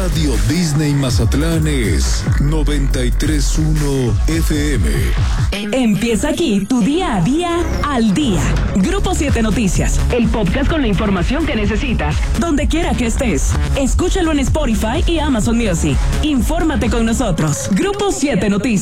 Radio Disney Mazatlán es 93.1 FM. Empieza aquí tu día a día al día. Grupo 7 Noticias, el podcast con la información que necesitas, donde quiera que estés. Escúchalo en Spotify y Amazon Music. Infórmate con nosotros. Grupo 7 Noticias.